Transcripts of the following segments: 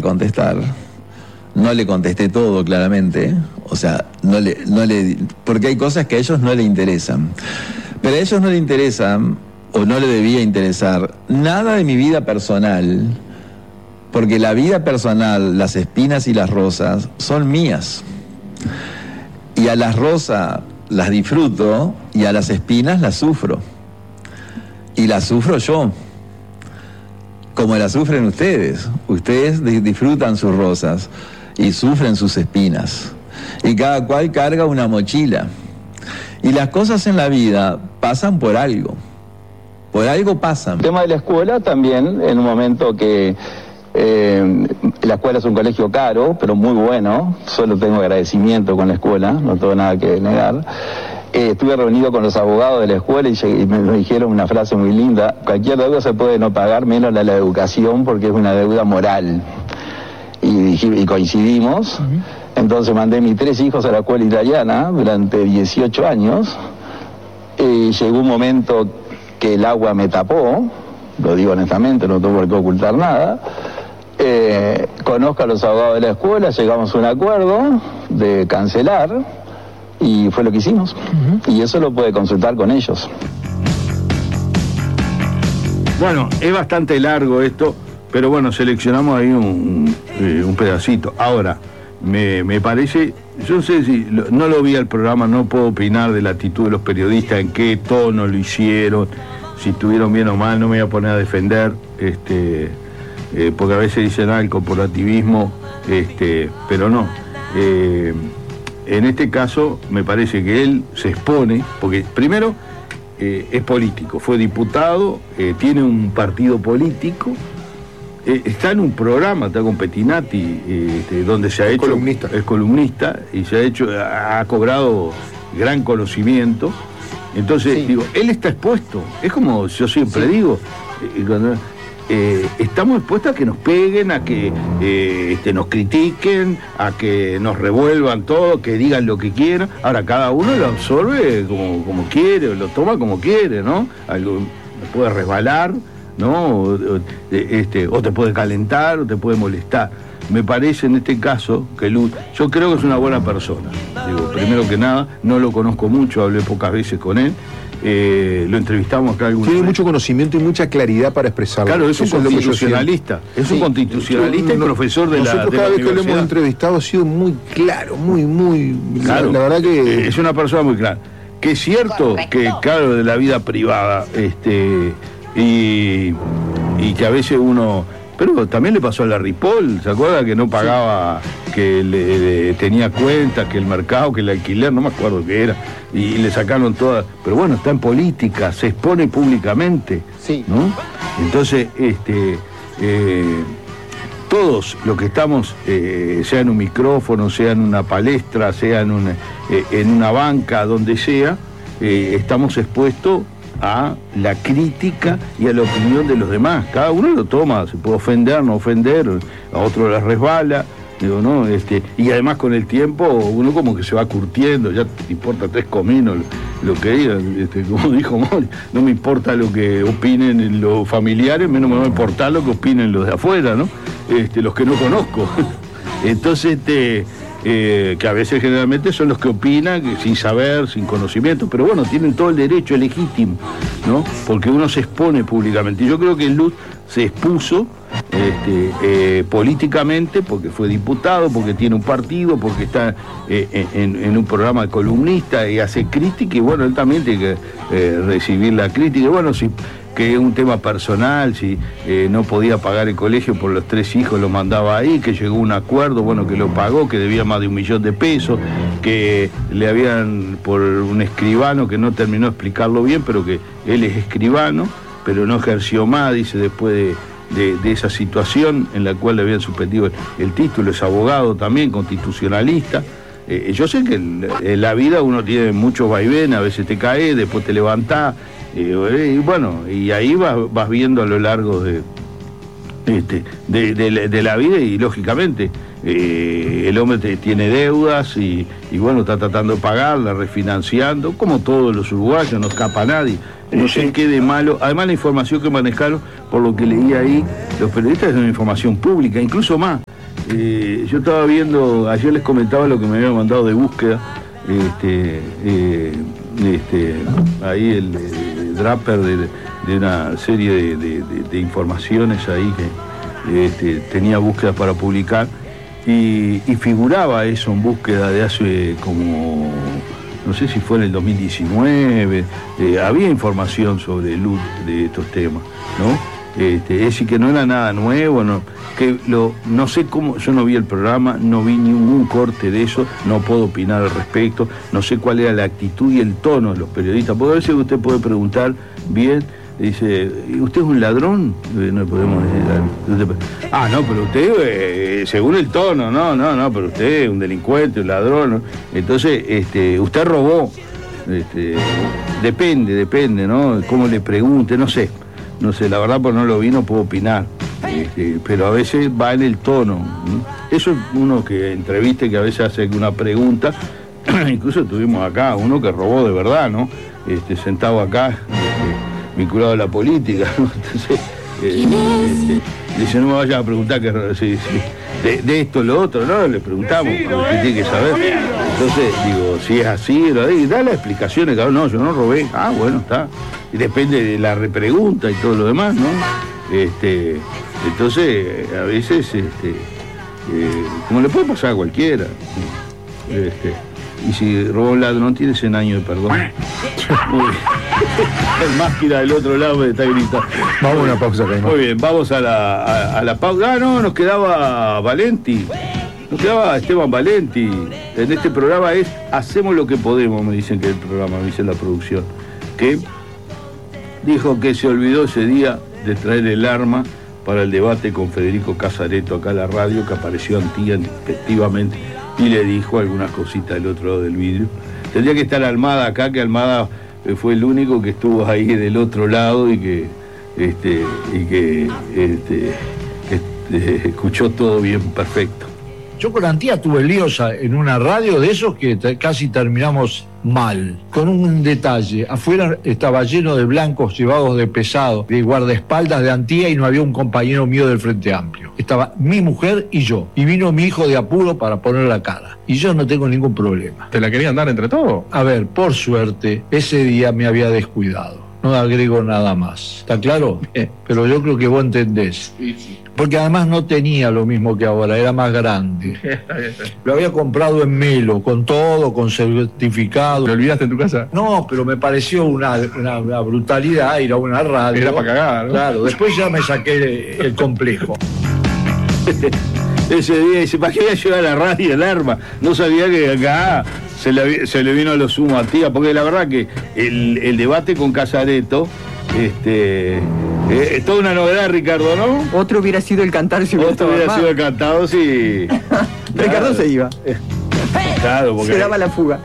contestar. No le contesté todo, claramente. O sea, porque hay cosas que a ellos no le interesan. Pero a ellos no le interesan, o no le debía interesar, nada de mi vida personal, porque la vida personal, las espinas y las rosas, son mías. Y a las rosas las disfruto, y a las espinas las sufro. Y las sufro yo, como las sufren ustedes. Ustedes disfrutan sus rosas y sufren sus espinas, y cada cual carga una mochila, y las cosas en la vida pasan por algo pasan. El tema de la escuela también, en un momento que la escuela es un colegio caro, pero muy bueno, solo tengo agradecimiento con la escuela, no tengo nada que negar. Estuve reunido con los abogados de la escuela y me dijeron una frase muy linda: cualquier deuda se puede no pagar, menos la educación, porque es una deuda moral. Y coincidimos. Entonces mandé mis 3 hijos a la escuela italiana durante 18 años. Llegó un momento que el agua me tapó, lo digo honestamente, no tengo por qué ocultar nada. Conozco a los abogados de la escuela, llegamos a un acuerdo de cancelar, y fue lo que hicimos. Y eso lo puede consultar con ellos. Bueno, es bastante largo esto, pero bueno, seleccionamos ahí un pedacito. Ahora, me parece, yo no sé si, no lo vi al programa, no puedo opinar de la actitud de los periodistas, en qué tono lo hicieron, si estuvieron bien o mal, no me voy a poner a defender, porque a veces dicen el corporativismo, pero no. En este caso, me parece que él se expone, porque primero es político, fue diputado, tiene un partido político, está en un programa, está con Pettinati, donde se ha hecho... Es columnista, y ha cobrado gran conocimiento. Entonces, digo, él está expuesto. Es como yo siempre digo, estamos expuestos a que nos peguen, a que nos critiquen, a que nos revuelvan todo, que digan lo que quieran. Ahora, cada uno lo absorbe como quiere, lo toma como quiere, ¿no? Algo puede resbalar, ¿no? O te puede calentar, o te puede molestar. Me parece en este caso que Luz, yo creo que es una buena persona. Digo, primero que nada, no lo conozco mucho, hablé pocas veces con él. Lo entrevistamos acá alguna vez. Tiene mucho conocimiento y mucha claridad para expresarlo. Claro, es un constitucionalista. Es un constitucionalista y profesor de la universidad. Nosotros cada vez que lo hemos entrevistado ha sido muy claro, muy claro. La verdad que... Es una persona muy clara. Que es cierto que, claro, de la vida privada, y que a veces uno... Pero también le pasó a la Ripoll, ¿se acuerda? Que no pagaba, que tenía cuentas, que el mercado, que el alquiler, no me acuerdo qué era, y le sacaron todas. Pero bueno, está en política, se expone públicamente, ¿no? Entonces, todos los que estamos, sea en un micrófono, sea en una palestra, sea en una banca, donde sea, estamos expuestos a la crítica y a la opinión de los demás. Cada uno lo toma, se puede ofender, no ofender, a otro le resbala, digo, ¿no? Y además con el tiempo uno como que se va curtiendo, ya te importa 3 cominos lo que digan, como dijo Mori, no me importa lo que opinen los familiares, menos me va a importar lo que opinen los de afuera, ¿no? Los que no conozco. Entonces, que a veces generalmente son los que opinan sin saber, sin conocimiento, pero bueno, tienen todo el derecho legítimo, ¿no? Porque uno se expone públicamente. Y yo creo que Luz se expuso políticamente, porque fue diputado, porque tiene un partido, porque está en un programa de columnista y hace crítica, y bueno, él también tiene que recibir la crítica. Y bueno, que es un tema personal, si no podía pagar el colegio por los 3 hijos, lo mandaba ahí, que llegó a un acuerdo, bueno, que lo pagó, que debía más de $1 millón, que le habían, por un escribano que no terminó de explicarlo bien, pero que él es escribano, pero no ejerció más, dice, después de esa situación en la cual le habían suspendido el título, es abogado también, constitucionalista. Yo sé que en la vida uno tiene muchos vaivenes, a veces te caes, después te levantás, y bueno, y ahí vas viendo a lo largo de la vida, y lógicamente el hombre tiene deudas y bueno, está tratando de pagarla, refinanciando, como todos los uruguayos, no escapa nadie. No sé qué de malo. Además, la información que manejaron, por lo que leí ahí, los periodistas, es una información pública, incluso más. Yo estaba viendo, ayer les comentaba lo que me habían mandado de búsqueda, ahí el Draper de una serie de informaciones ahí que tenía búsquedas para publicar y figuraba eso en búsqueda de hace como, no sé si fue en el 2019, había información sobre luz de estos temas, ¿no? Es decir, que no era nada nuevo, no sé cómo, yo no vi el programa, no vi ningún corte de eso, no puedo opinar al respecto, no sé cuál era la actitud y el tono de los periodistas, porque a veces usted puede preguntar bien, dice, ¿usted es un ladrón? No podemos decir, no, pero usted, según el tono, no, pero usted es un delincuente, un ladrón, ¿no? Entonces, usted robó, depende, ¿no? Cómo le pregunte, no sé, la verdad, pues no lo vi, no puedo opinar, pero a veces va en el tono, ¿no? Eso es uno que entreviste, que a veces hace una pregunta, incluso tuvimos acá uno que robó de verdad, ¿no? Sentado acá, vinculado a la política, ¿no? Entonces, dice, no me vayas a preguntar que de esto o lo otro, ¿no? Le preguntamos, porque tiene que saber. Entonces, digo, si es así, da las explicaciones, claro, no, yo no robé. Ah, bueno, está. Y depende de la repregunta y todo lo demás, ¿no? Entonces, a veces, como le puede pasar a cualquiera, y si roba un ladrón tiene 100 años de perdón. El máquina del otro lado me está gritando. Vamos a una pausa, Caimán. Muy bien, vamos a la pausa. Nos quedaba Valenti. Nos quedaba Esteban Valenti. En este programa es Hacemos lo que podemos, me dicen que el programa, me dice la producción. Que dijo que se olvidó ese día de traer el arma para el debate con Federico Casareto acá en la radio, que apareció efectivamente, y le dijo algunas cositas del otro lado del vidrio. Tendría que estar Almada acá, que Almada fue el único que estuvo ahí del otro lado y que escuchó todo bien, perfecto. Yo con Antía tuve líos en una radio de esos que casi terminamos mal, con un detalle: afuera estaba lleno de blancos llevados de pesado, de guardaespaldas de Antía, y no había un compañero mío del Frente Amplio. Estaba mi mujer y yo, y vino mi hijo de apuro para poner la cara, y yo no tengo ningún problema. ¿Te la querían dar entre todos? A ver, por suerte, ese día me había descuidado, no agrego nada más, ¿está claro? Pero yo creo que vos entendés. Sí. Porque además no tenía lo mismo que ahora, era más grande. Lo había comprado en Melo, con todo, con certificado. ¿Lo olvidaste en tu casa? No, pero me pareció una brutalidad ir a una radio. Era para cagar, ¿no? Claro, después ya me saqué el complejo. Ese día dice, ¿para qué voy a llevar a la radio el arma? No sabía que acá se le vino a lo sumo a Tía, porque la verdad que el debate con Casareto, es toda una novedad, Ricardo, ¿no? Otro hubiera sido el cantar si hubiera Otro hubiera sido el cantado si... Ricardo se iba. Claro, porque... Se daba la fuga.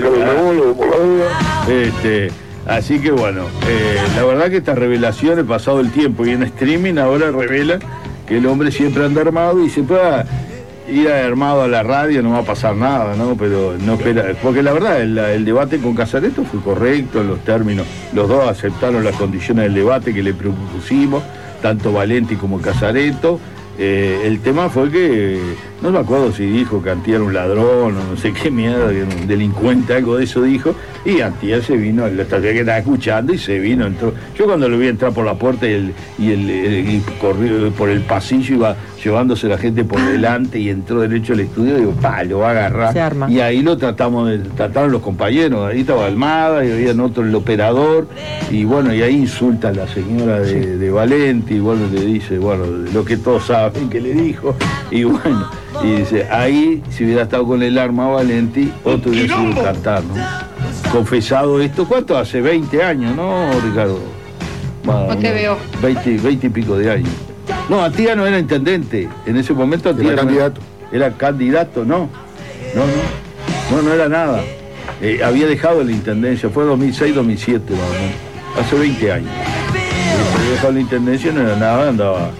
Así que bueno, la verdad que estas revelaciones, pasado el tiempo y en streaming, ahora revelan que el hombre siempre anda armado y se pueda ir armado a la radio, no va a pasar nada, ¿no? Pero no espera, porque la verdad el debate con Casareto fue correcto en los términos, los dos aceptaron las condiciones del debate que le propusimos, tanto Valenti como Casareto. El tema fue que, no me acuerdo si dijo que Antía era un ladrón o no sé qué mierda, que era un delincuente, algo de eso dijo, y Antía se vino, la estación que estaba escuchando, y se vino, entró. Yo cuando lo vi entrar por la puerta y corrió por el pasillo, iba llevándose la gente por delante y entró derecho al estudio, digo, lo va a agarrar. Se arma. Y ahí lo trataron los compañeros, ahí estaba Almada, y había otro, el operador, y bueno, y ahí insulta a la señora de Valenti, y bueno, le dice, bueno, lo que todos saben que le dijo, y bueno, y dice, ahí si hubiera estado con el arma Valenti, otro hubiera sido cantar, ¿no? Confesado esto, ¿cuánto? Hace 20 años, ¿no, Ricardo? No te veo. 20 y pico de años. No, Antía no era intendente, en ese momento Antía era candidato. Era candidato, no era nada. Había dejado la intendencia, fue 2006-2007 más o menos, hace 20 años. Había dejado la intendencia, no era nada, andaba...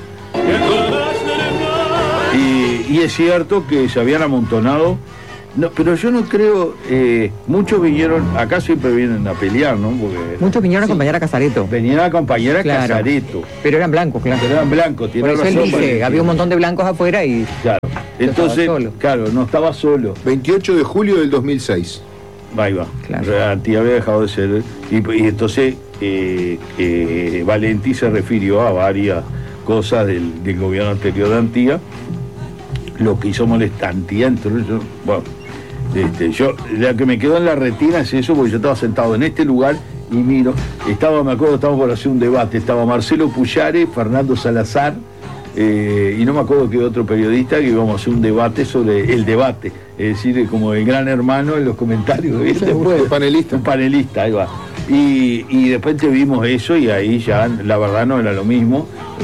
Y es cierto que se habían amontonado, no, pero yo no creo, muchos vinieron, acá siempre vienen a pelear, ¿no? Porque, muchos vinieron a acompañar a Casareto. Venían a acompañar a Claro. Casareto. Pero eran blancos, claro. Pero eran blancos, tiene Por eso razón. él dice, había un montón de blancos afuera y... Claro. Entonces, estaba solo. claro, no estaba solo. 28 de julio del 2006. Ahí va. Claro. Antía había dejado de ser. Y entonces Valenti se refirió a varias cosas del gobierno anterior de Antía. Lo que hizo molestar Antía, entonces yo, bueno, yo, lo que me quedó en la retina es eso, porque yo estaba sentado en este lugar y miro, me acuerdo, estábamos por hacer un debate, estaba Marcelo Puyare, Fernando Salazar, y no me acuerdo qué otro periodista, que íbamos a hacer un debate sobre el debate, es decir, como el Gran Hermano en los comentarios, ¿viste? Un panelista. Un panelista, ahí va. Y después te vimos eso y ahí ya la verdad no era lo mismo,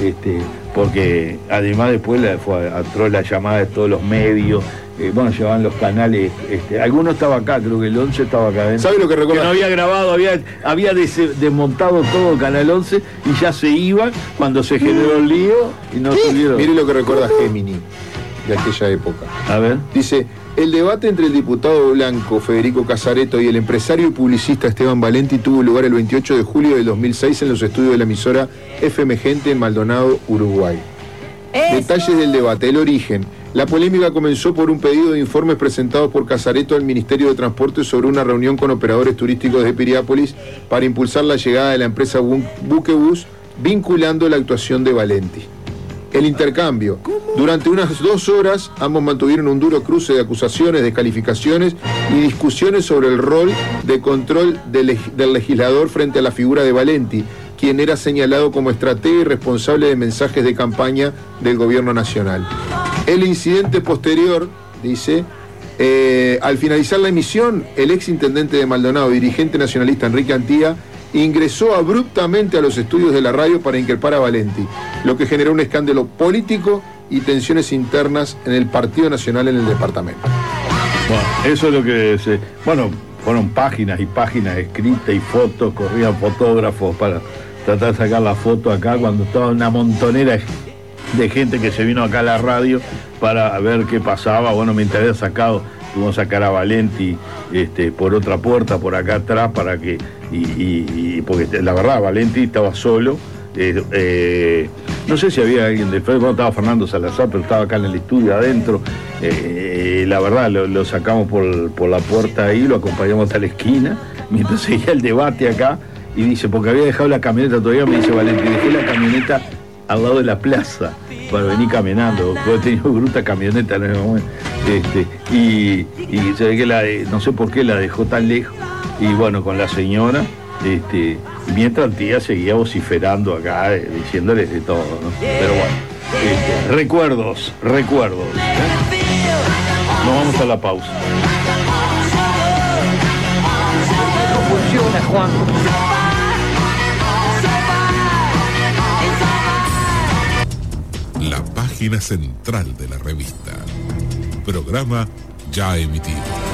porque además después entró la llamada de todos los medios, llevaban los canales, algunos estaba acá, creo que el 11 estaba acá adentro. ¿Sabe lo que recordás? Que no había grabado, había desmontado todo Canal 11 y ya se iba cuando se generó el lío y no subieron. Mire lo que recuerda Gemini de aquella época. A ver. Dice, el debate entre el diputado blanco Federico Casareto y el empresario y publicista Esteban Valenti tuvo lugar el 28 de julio del 2006 en los estudios de la emisora FM Gente en Maldonado, Uruguay. Detalles del debate, el origen. La polémica comenzó por un pedido de informes presentados por Casareto al Ministerio de Transporte sobre una reunión con operadores turísticos de Piriápolis para impulsar la llegada de la empresa Buquebus, vinculando la actuación de Valenti. El intercambio. Durante unas 2 horas, ambos mantuvieron un duro cruce de acusaciones, descalificaciones y discusiones sobre el rol de control del legislador frente a la figura de Valenti, quien era señalado como estratega y responsable de mensajes de campaña del gobierno nacional. El incidente posterior, dice, al finalizar la emisión, el ex intendente de Maldonado, dirigente nacionalista Enrique Antía, ingresó abruptamente a los estudios de la radio para increpar a Valenti, lo que generó un escándalo político y tensiones internas en el Partido Nacional en el departamento. Bueno, eso es lo que fueron páginas y páginas escritas y fotos, corrían fotógrafos para tratar de sacar la foto acá cuando estaba una montonera de gente que se vino acá a la radio para ver qué pasaba. Bueno, me había sacado, tuvimos que sacar a Valenti por otra puerta, por acá atrás, para que, porque la verdad, Valenti estaba solo. No sé si había alguien del FED, estaba Fernando Salazar, pero estaba acá en el estudio adentro. La verdad, lo sacamos por la puerta ahí, lo acompañamos hasta la esquina, mientras seguía el debate acá, y dice, porque había dejado la camioneta todavía, me dice Valenti, dejé la camioneta al lado de la plaza para venir caminando, porque tenía bruta camioneta en ese momento. Y se ve que no sé por qué la dejó tan lejos, y bueno, con la señora, mientras tía seguía vociferando acá, diciéndoles de todo, ¿no? Pero bueno, recuerdos. Nos vamos a la pausa. No funciona, Juan. La página central de la revista. Programa ya emitido.